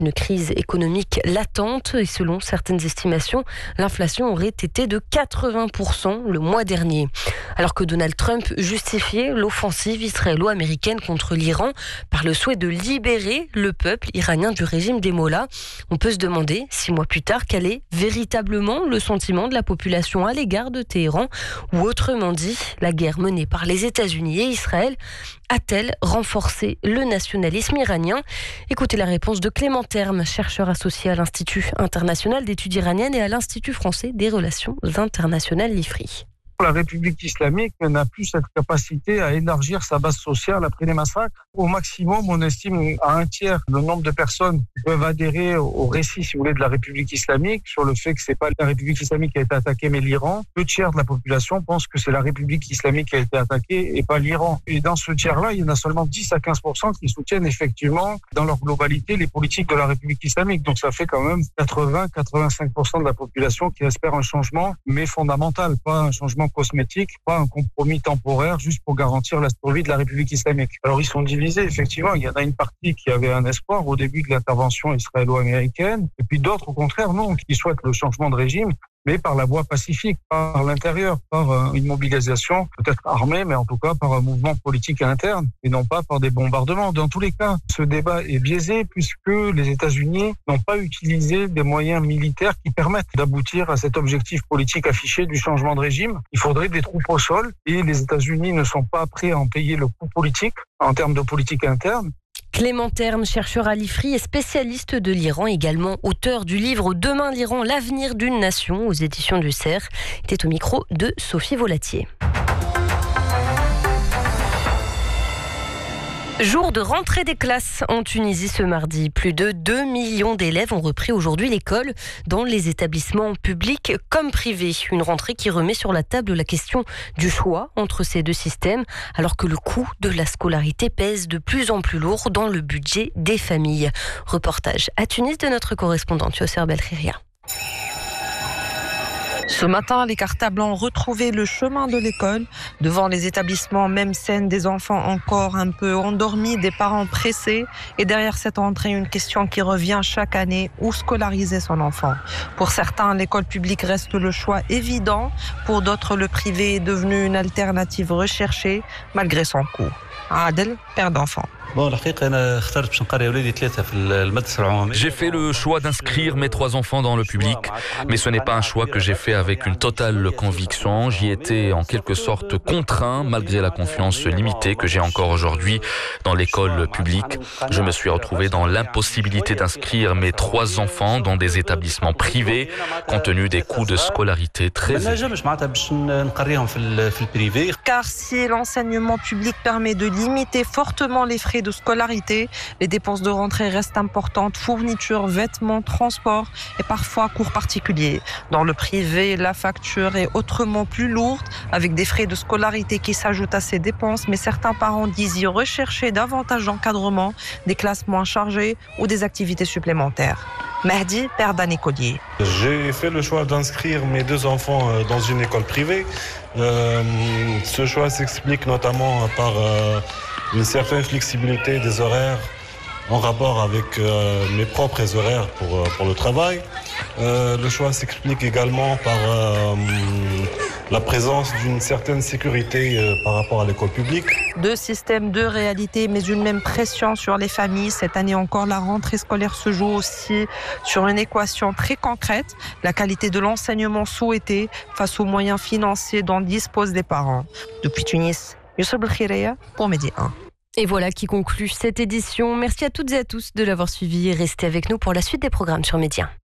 Une crise économique latente et selon certaines estimations, l'inflation aurait été de 80% le mois dernier. Alors que Donald Trump justifiait l'offensive israélo-américaine contre l'Iran par le souhait de libérer le peuple iranien du régime des Mollahs, on peut se demander, 6 mois plus tard, quel est véritablement le sentiment de la population à l'égard de Téhéran, ou autrement dit, la guerre menée par les États-Unis et Israël a-t-elle renforcé le nationalisme iranien? Écoutez la réponse de Clément Terme, chercheur associé à l'Institut international d'études iraniennes et à l'Institut français des relations internationales, l'IFRI. La République islamique n'a plus cette capacité à élargir sa base sociale après les massacres. Au maximum, on estime à 1/3 le nombre de personnes qui peuvent adhérer au récit, si vous voulez, de la République islamique, sur le fait que c'est pas la République islamique qui a été attaquée, mais l'Iran. 2/3 de la population pense que c'est la République islamique qui a été attaquée et pas l'Iran. Et dans ce tiers-là, il y en a seulement 10 à 15% qui soutiennent effectivement, dans leur globalité, les politiques de la République islamique. Donc ça fait quand même 80-85% de la population qui espère un changement, mais fondamental, pas un changement cosmétique, pas un compromis temporaire juste pour garantir la survie de la République islamique. Alors ils sont divisés, effectivement. Il y en a une partie qui avait un espoir au début de l'intervention israélo-américaine, et puis d'autres, au contraire, non, qui souhaitent le changement de régime, mais par la voie pacifique, par l'intérieur, par une mobilisation peut-être armée, mais en tout cas par un mouvement politique interne, et non pas par des bombardements. Dans tous les cas, ce débat est biaisé puisque les États-Unis n'ont pas utilisé des moyens militaires qui permettent d'aboutir à cet objectif politique affiché du changement de régime. Il faudrait des troupes au sol, et les États-Unis ne sont pas prêts à en payer le coût politique en termes de politique interne. Clément Terme, chercheur à l'IFRI et spécialiste de l'Iran, également auteur du livre Demain l'Iran, l'avenir d'une nation aux éditions du CERF, était au micro de Sophie Volatier. Jour de rentrée des classes en Tunisie ce mardi. Plus de 2 millions d'élèves ont repris aujourd'hui l'école dans les établissements publics comme privés. Une rentrée qui remet sur la table la question du choix entre ces deux systèmes, alors que le coût de la scolarité pèse de plus en plus lourd dans le budget des familles. Reportage à Tunis de notre correspondante Yousser Belkhiria. Ce matin, les cartables ont retrouvé le chemin de l'école. Devant les établissements, même scène, des enfants encore un peu endormis, des parents pressés. Et derrière cette entrée, une question qui revient chaque année, où scolariser son enfant? Pour certains, l'école publique reste le choix évident. Pour d'autres, le privé est devenu une alternative recherchée, malgré son coût. Adel, père d'enfant. J'ai fait le choix d'inscrire mes 3 enfants dans le public, mais ce n'est pas un choix que j'ai fait avec une totale conviction. J'y étais en quelque sorte contraint, malgré la confiance limitée que j'ai encore aujourd'hui dans l'école publique. Je me suis retrouvé dans l'impossibilité d'inscrire mes 3 enfants dans des établissements privés, compte tenu des coûts de scolarité très élevés. Car si l'enseignement public permet de limiter fortement les frais de scolarité, les dépenses de rentrée restent importantes, fournitures, vêtements, transports et parfois cours particuliers. Dans le privé, la facture est autrement plus lourde, avec des frais de scolarité qui s'ajoutent à ces dépenses, mais certains parents disent y rechercher davantage d'encadrement, des classes moins chargées ou des activités supplémentaires. Mahdi, père d'un écolier. J'ai fait le choix d'inscrire mes 2 enfants dans une école privée. Ce choix s'explique notamment par une certaine flexibilité des horaires en rapport avec mes propres horaires pour le travail. Le choix s'explique également par la présence d'une certaine sécurité par rapport à l'école publique. 2 systèmes, 2 réalités, mais une même pression sur les familles. Cette année encore, la rentrée scolaire se joue aussi sur une équation très concrète, la qualité de l'enseignement souhaité face aux moyens financiers dont disposent les parents. Depuis Tunis, Yousser Belkhiria pour Midi 1. Et voilà qui conclut cette édition. Merci à toutes et à tous de l'avoir suivi et restez avec nous pour la suite des programmes sur Média.